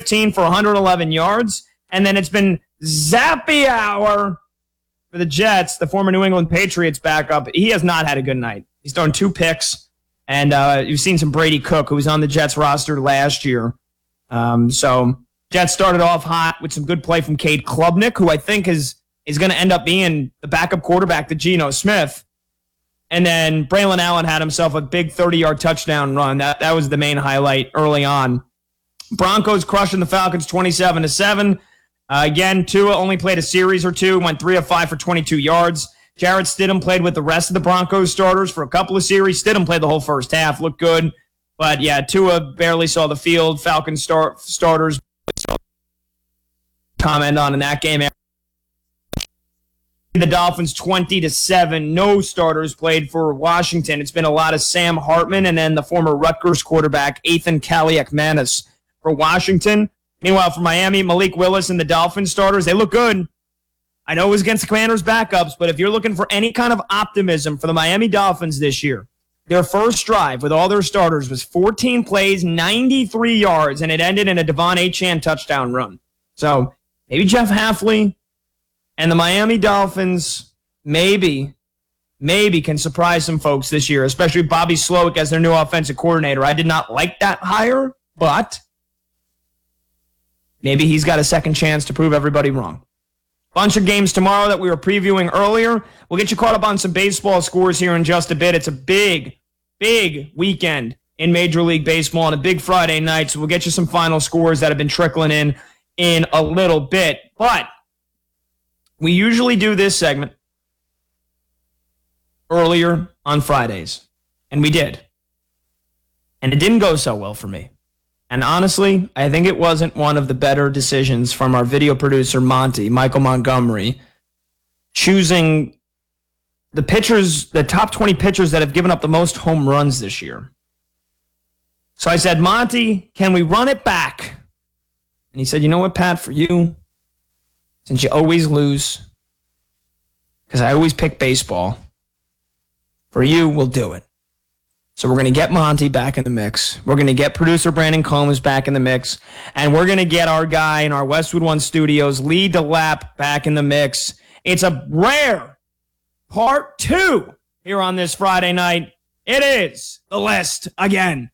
15 for 111 yards. And then it's been Zappy hour for the Jets, the former New England Patriots backup. He has not had a good night. He's thrown 2 picks. And you've seen some Brady Cook, who was on the Jets roster last year. So Jets started off hot with some good play from Cade Klubnik, who I think is going to end up being the backup quarterback to Geno Smith. And then Braylon Allen had himself a big 30-yard touchdown run. That was the main highlight early on. Broncos crushing the Falcons 27-7. Again, Tua only played a series or two, went 3 of 5 for 22 yards. Jarrett Stidham played with the rest of the Broncos starters for a couple of series. Stidham played the whole first half, looked good. But yeah, Tua barely saw the field. Falcons starters comment on in that game. The Dolphins 20-7. No starters played for Washington. It's been a lot of Sam Hartman and then the former Rutgers quarterback Ethan Kaliakmanis for Washington. Meanwhile, for Miami, Malik Willis and the Dolphins starters, they look good. I know it was against the Commanders' backups, but if you're looking for any kind of optimism for the Miami Dolphins this year, their first drive with all their starters was 14 plays, 93 yards, and it ended in a Devon Achane touchdown run. So maybe Jeff Hafley and the Miami Dolphins maybe can surprise some folks this year, especially Bobby Slowick as their new offensive coordinator. I did not like that hire, but maybe he's got a second chance to prove everybody wrong. Bunch of games tomorrow that we were previewing earlier. We'll get you caught up on some baseball scores here in just a bit. It's a big weekend in Major League Baseball and a big Friday night, so we'll get you some final scores that have been trickling in a little bit. But we usually do this segment earlier on Fridays, and we did. And it didn't go so well for me. And honestly, I think it wasn't one of the better decisions from our video producer, Michael Montgomery, choosing the top 20 pitchers that have given up the most home runs this year. So I said, Monty, can we run it back? And he said, you know what, Pat, for you, since you always lose, because I always pick baseball, for you, we'll do it. So we're going to get Monty back in the mix. We're going to get producer Brandon Combs back in the mix. And we're going to get our guy in our Westwood One studios, Lee DeLapp, back in the mix. It's a rare part 2 here on this Friday night. It is the list again.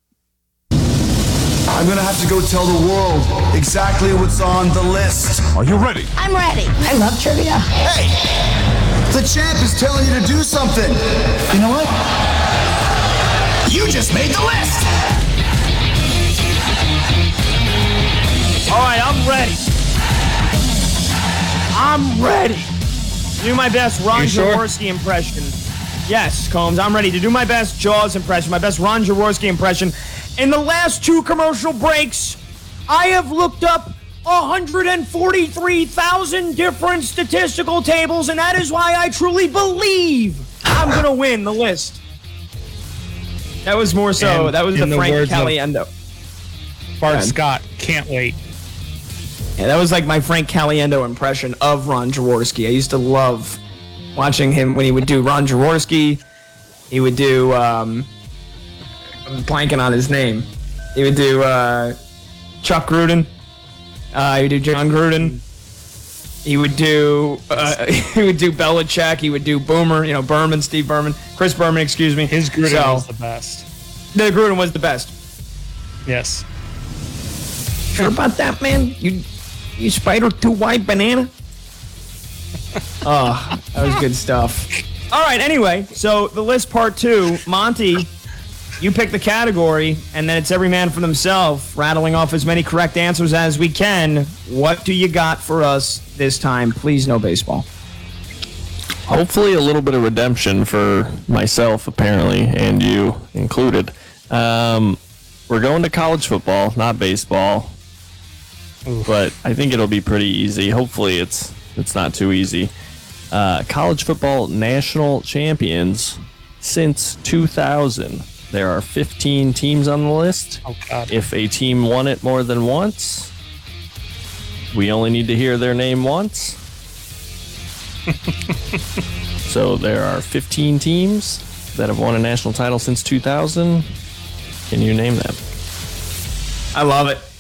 I'm going to have to go tell the world exactly what's on the list. Are you ready? I'm ready. I love trivia. Hey, the champ is telling you to do something. You know what? You just made the list. All right, I'm ready. I'm ready to do my best Ron Jaworski impression. Yes, Combs, I'm ready to do my best Jaws impression, my best Ron Jaworski impression. In the last 2 commercial breaks, I have looked up 143,000 different statistical tables, and that is why I truly believe I'm going to win the list. That was more so, that was the Frank Caliendo. Bart Scott, can't wait. Yeah, that was like my Frank Caliendo impression of Ron Jaworski. I used to love watching him when he would do Ron Jaworski. He would do, I'm blanking on his name. He would do Chuck Gruden. He would do John Gruden. He would do Belichick. He would do Boomer, Berman, Steve Berman, Chris Berman, excuse me. His Gruden was the best. The Gruden was the best. Yes. Sure about that, man? You spider 2 white banana? Oh, that was good stuff. All right, anyway, so the list part 2, Monty, you pick the category, and then it's every man for themselves, rattling off as many correct answers as we can. What do you got for us this time? Please, no baseball. Hopefully a little bit of redemption for myself, apparently, and you included. We're going to college football, not baseball. Oof. But I think it'll be pretty easy. Hopefully it's not too easy. College football national champions since 2000. There are 15 teams on the list. Oh, God. If a team won it more than once, we only need to hear their name once. So there are 15 teams that have won a national title since 2000. Can you name them? I love it.